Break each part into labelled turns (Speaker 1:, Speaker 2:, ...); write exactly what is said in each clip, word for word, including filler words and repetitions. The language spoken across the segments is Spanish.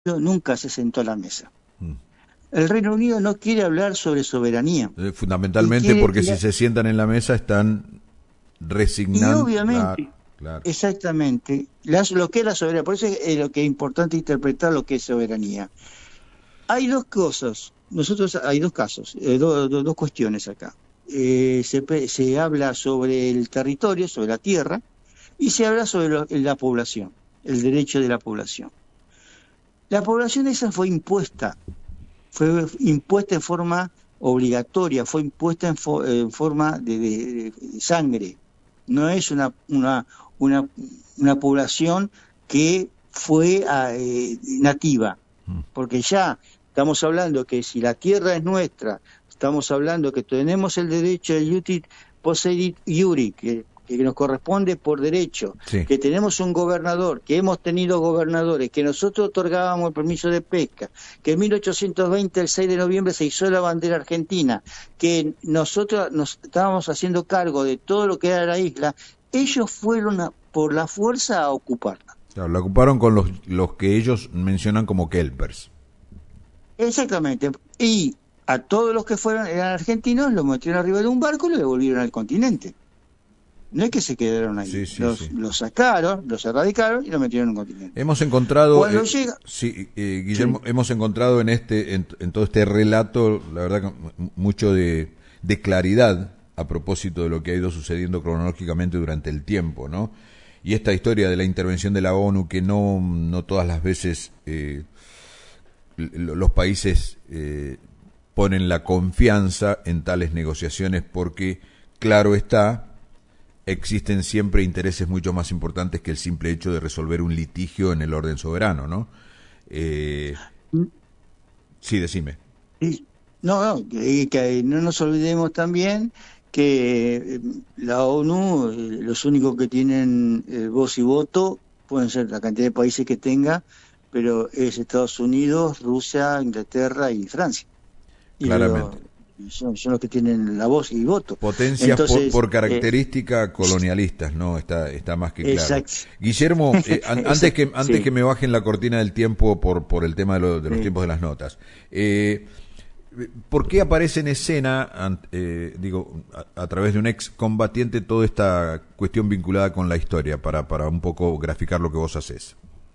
Speaker 1: nunca se sentó a la mesa.
Speaker 2: Mm.
Speaker 1: El Reino Unido no quiere hablar sobre soberanía.
Speaker 2: Eh, fundamentalmente
Speaker 1: quiere,
Speaker 2: porque
Speaker 1: y,
Speaker 2: si se sientan en la mesa están
Speaker 1: y
Speaker 2: resignando.
Speaker 1: obviamente,
Speaker 2: Claro, claro.
Speaker 1: exactamente, las, lo que es la soberanía, por eso es lo que es importante interpretar lo que es soberanía. Hay dos cosas, nosotros hay dos casos, eh, do, do, dos cuestiones acá. Eh, se, se habla sobre el territorio, sobre la tierra, y se habla sobre lo, la población, el derecho de la población. La población esa fue impuesta, fue impuesta en forma obligatoria, fue impuesta en, fo, en forma de, de, de sangre. No es una, una, una, una población que fue eh, nativa, porque ya estamos hablando que si la tierra es nuestra, estamos hablando que tenemos el derecho de iutit possedit iuri, que, que nos corresponde por derecho,
Speaker 2: sí.
Speaker 1: que tenemos un gobernador, que hemos tenido gobernadores, que nosotros otorgábamos el permiso de pesca, que en mil ochocientos veinte, el seis de noviembre, se hizo la bandera argentina, que nosotros nos estábamos haciendo cargo de todo lo que era la isla. Ellos fueron a, por la fuerza a ocuparla.
Speaker 2: Claro, la ocuparon con los, los que ellos mencionan como kelpers.
Speaker 1: Exactamente. Y a todos los que fueron, eran argentinos, los metieron arriba de un barco y los devolvieron al continente. No es que se quedaron ahí.
Speaker 2: Sí, sí,
Speaker 1: los,
Speaker 2: sí.
Speaker 1: los sacaron, los erradicaron y los metieron en un continente.
Speaker 2: Hemos encontrado,
Speaker 1: Cuando
Speaker 2: eh,
Speaker 1: llega...
Speaker 2: sí, eh, Guillermo,
Speaker 1: sí.
Speaker 2: hemos encontrado en este, en, en todo este relato, la verdad, mucho de, de claridad a propósito de lo que ha ido sucediendo cronológicamente durante el tiempo, ¿no? Y esta historia de la intervención de la ONU, que no, no todas las veces eh, los países eh, ponen la confianza en tales negociaciones porque, claro está, existen siempre intereses mucho más importantes que el simple hecho de resolver un litigio en el orden soberano, ¿no? Eh, sí, decime.
Speaker 1: No, no, que, que no nos olvidemos también que la ONU, los únicos que tienen eh, voz y voto, pueden ser la cantidad de países que tenga, pero es Estados Unidos, Rusia, Inglaterra y Francia. Y
Speaker 2: claramente.
Speaker 1: Lo, son, son los que tienen la voz y voto.
Speaker 2: Potencias
Speaker 1: Entonces,
Speaker 2: por, por característica eh, colonialistas, ¿no? Está, está más que claro.
Speaker 1: Exacto.
Speaker 2: Guillermo, eh, an, antes que antes
Speaker 1: sí.
Speaker 2: que me bajen la cortina del tiempo por por el tema de, lo, de los sí. tiempos de las notas, eh, ¿por qué aparece en escena, eh, digo, a, a través de un ex combatiente, toda esta cuestión vinculada con la historia, para, para un poco graficar lo que vos hacés?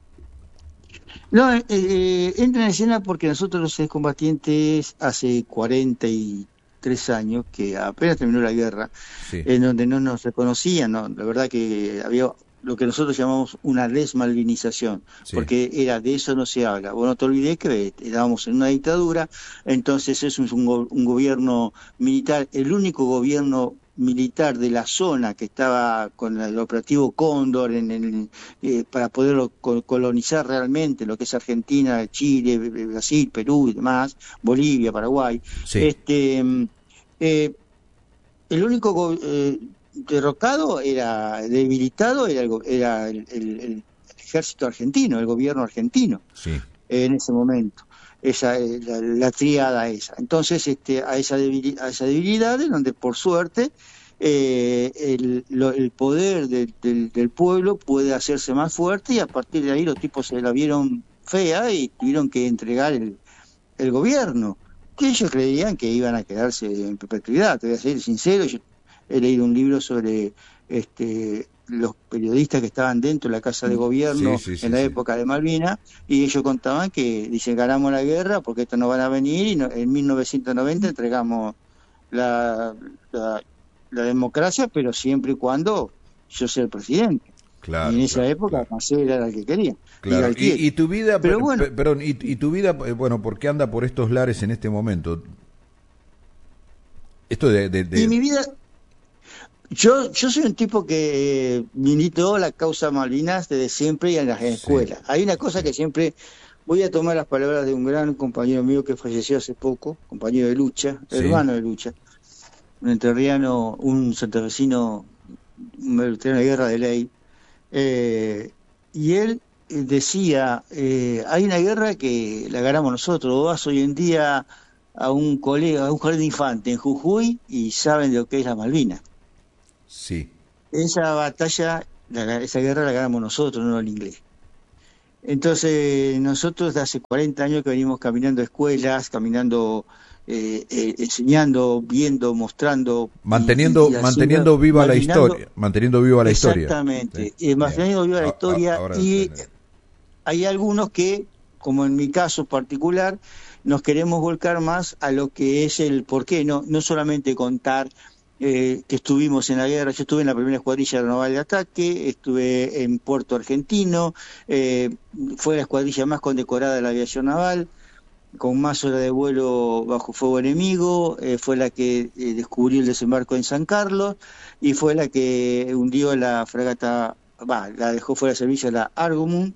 Speaker 1: No, eh, eh, entra en escena porque nosotros los excombatientes hace cuarenta y tres años, que apenas terminó la guerra, sí. en donde no nos reconocían, ¿no? La verdad que había lo que nosotros llamamos una desmalvinización, sí. porque era de eso no se habla. Vos no te olvidés que estábamos en una dictadura, entonces es un, un, un gobierno militar, el único gobierno militar de la zona que estaba con el operativo Cóndor en el, eh, para poderlo colonizar realmente lo que es Argentina, Chile, Brasil, Perú y demás, Bolivia, Paraguay.
Speaker 2: Sí.
Speaker 1: Este, eh, el único eh, derrocado era debilitado era el, era el, el, el ejército argentino, el gobierno argentino,
Speaker 2: sí.
Speaker 1: en ese momento. Esa la, la triada esa. Entonces, este, a esa debilidad, a esa debilidad, en donde por suerte eh, el, lo, el poder de, del, del pueblo puede hacerse más fuerte, y a partir de ahí los tipos se la vieron fea y tuvieron que entregar el, el gobierno, que ellos creían que iban a quedarse en perpetuidad. Te voy a ser sincero, yo he leído un libro sobre este los periodistas que estaban dentro de la Casa de Gobierno sí, sí, sí, en la sí. época de Malvinas, y ellos contaban que, dicen, ganamos la guerra porque estos no van a venir, y no, en mil novecientos noventa entregamos la, la, la democracia, pero siempre y cuando yo sea el presidente.
Speaker 2: Claro,
Speaker 1: y en esa
Speaker 2: claro,
Speaker 1: época
Speaker 2: claro.
Speaker 1: Maceo era el que quería.
Speaker 2: Claro. Y, y tu vida,
Speaker 1: pero bueno,
Speaker 2: perdón, y, y tu vida, bueno, ¿por qué anda por estos lares en este momento? Esto de... de, de...
Speaker 1: Y mi vida... Yo yo soy un tipo que militó la causa Malvinas desde siempre y en las escuelas. Sí. Hay una cosa que siempre voy a tomar las palabras de un gran compañero mío que falleció hace poco, compañero de lucha, sí. hermano de lucha, un entrerriano, un santafesino, un veterano de guerra de ley, eh, y él decía, eh, hay una guerra que la ganamos nosotros. Vos vas hoy en día a un colega, a un jardín de infante en Jujuy y saben de lo que es la Malvinas.
Speaker 2: Sí.
Speaker 1: Esa batalla, la, esa guerra la ganamos nosotros, no el inglés. Entonces, nosotros de hace cuarenta años que venimos caminando escuelas, caminando, eh, eh, enseñando, viendo, mostrando.
Speaker 2: Manteniendo, y, y manteniendo viva la historia. Manteniendo viva la historia.
Speaker 1: Exactamente, sí. eh, manteniendo viva la historia. A, a, y hay algunos que, como en mi caso particular, nos queremos volcar más a lo que es el porqué, no, no solamente contar eh, que estuvimos en la guerra. Yo estuve en la primera escuadrilla naval de ataque, estuve en Puerto Argentino, eh, fue la escuadrilla más condecorada de la aviación naval, con más horas de vuelo bajo fuego enemigo, eh, fue la que eh, descubrió el desembarco en San Carlos, y fue la que hundió la fragata, bah, la dejó fuera de servicio la Argomund,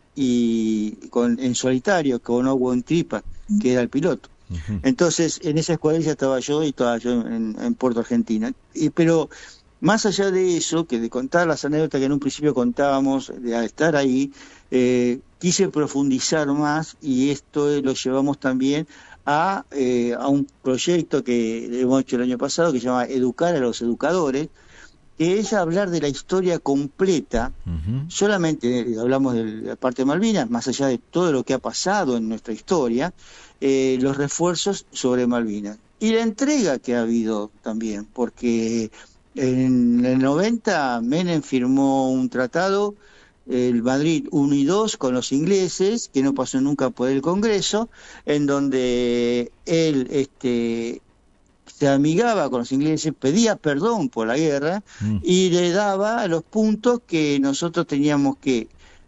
Speaker 1: y con, en solitario, con Owen Tripa, que era el piloto. Uh-huh. Entonces, en esa escuadrilla estaba yo y estaba yo en, en Puerto Argentina. Y, pero más allá de eso, que de contar las anécdotas que en un principio contábamos, de estar ahí, eh, quise profundizar más, y esto lo llevamos también a, eh, a un proyecto que hemos hecho el año pasado, que se llama Educar a los Educadores, que es hablar de la historia completa. Uh-huh. Solamente hablamos de la parte de Malvinas, más allá de todo lo que ha pasado en nuestra historia, eh, los refuerzos sobre Malvinas. Y la entrega que ha habido también, porque en el noventa Menem firmó un tratado, el Madrid uno y dos, con los ingleses, que no pasó nunca por el Congreso, en donde él este se amigaba con los ingleses, pedía perdón por la guerra, mm. y le daba los puntos que nosotros teníamos que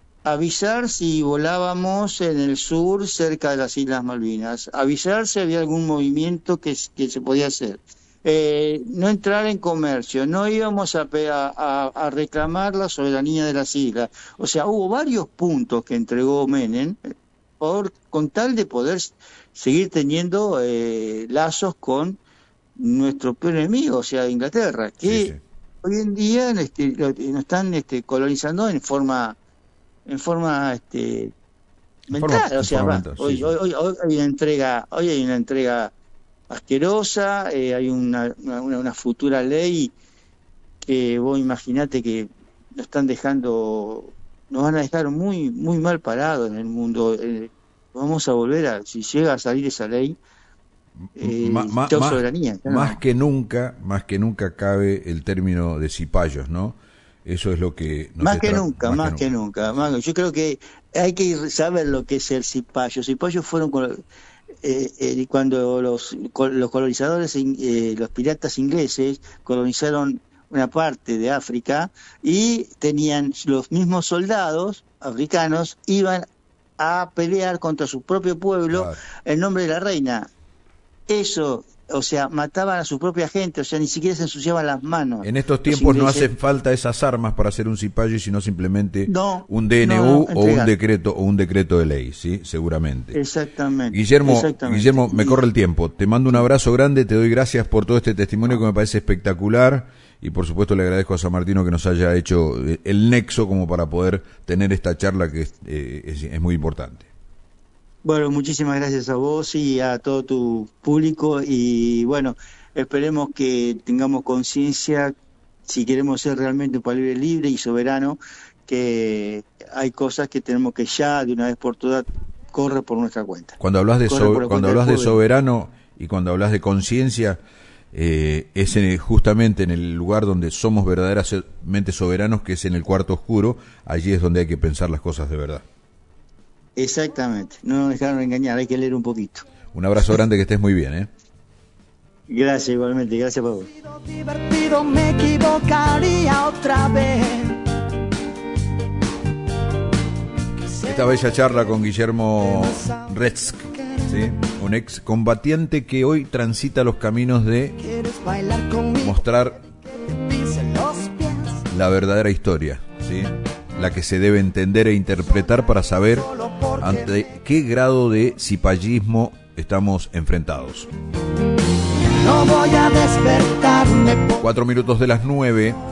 Speaker 1: avisar si volábamos en el sur cerca de las Islas Malvinas, avisar si había algún movimiento que, que se podía hacer, eh, no entrar en comercio, no íbamos a, a, a reclamar la soberanía de las islas. O sea, hubo varios puntos que entregó Menem por, con tal de poder seguir teniendo eh, lazos con nuestro peor enemigo, o sea, Inglaterra, que sí, sí. hoy en día este, nos están este, colonizando en forma en forma este, mental, forma, o sea, va, mental, hoy, sí, hoy, hoy, hoy hay una entrega, hoy hay una entrega asquerosa, eh, hay una, una, una futura ley que vos imaginate que nos están dejando, nos van a dejar muy muy mal parados en el mundo. Eh, vamos a volver a, si llega a salir esa ley, Eh,
Speaker 2: Ma, ma, soberanía, más, más que nunca, más que nunca cabe el término de cipayos, ¿no? Eso es lo que nos
Speaker 1: más que nunca, más, más que, que nunca. nunca. Yo creo que hay que saber lo que es el cipayo. Cipayos fueron con, eh, eh, cuando los los colonizadores, eh, los piratas ingleses colonizaron una parte de África, y tenían los mismos soldados africanos iban a pelear contra su propio pueblo, claro, en nombre de la reina. Eso, o sea, mataban a su propia gente, o sea, ni siquiera se ensuciaban las manos.
Speaker 2: En estos tiempos no hacen falta esas armas para hacer un cipayo, sino simplemente
Speaker 1: no,
Speaker 2: un D N U no, no, o un decreto o un decreto de ley, sí, seguramente.
Speaker 1: Exactamente.
Speaker 2: Guillermo,
Speaker 1: exactamente.
Speaker 2: Guillermo, me corre el tiempo. Te mando un abrazo grande, te doy gracias por todo este testimonio que me parece espectacular, y por supuesto le agradezco a San Martino que nos haya hecho el nexo como para poder tener esta charla que es, eh, es, es muy importante.
Speaker 1: Bueno, muchísimas gracias a vos y a todo tu público, y bueno, esperemos que tengamos conciencia, si queremos ser realmente un país libre y soberano, que hay cosas que tenemos que ya de una vez por todas correr por nuestra cuenta.
Speaker 2: Cuando hablas de so cuando hablas de soberano y cuando hablas de conciencia, eh, es en el, justamente en el lugar donde somos verdaderamente soberanos, que es en el cuarto oscuro. Allí es donde hay que pensar las cosas de verdad.
Speaker 1: Exactamente, no nos dejaron engañar, hay que leer un poquito.
Speaker 2: Un abrazo grande, que estés muy bien, ¿eh?
Speaker 1: Gracias, igualmente, gracias por vos.
Speaker 3: Divertido, me equivocaría otra vez.
Speaker 2: Esta bella charla con Guillermo Retzk, ¿sí? Un ex combatiente que hoy transita los caminos de mostrar la verdadera historia, ¿sí? La que se debe entender e interpretar para saber ante qué grado de cipayismo estamos enfrentados.
Speaker 3: No voy a despertarme.
Speaker 2: Cuatro minutos de las nueve.